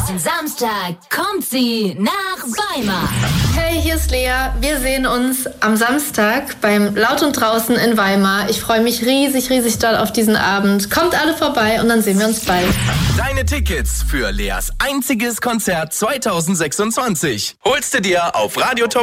Diesen Samstag kommt sie nach Weimar. Hey, hier ist Lea. Wir sehen uns am Samstag beim Laut und Draußen in Weimar. Ich freue mich riesig doll auf diesen Abend. Kommt alle vorbei und dann sehen wir uns bald. Deine Tickets für Leas einziges Konzert 2026 holst du dir auf radiotop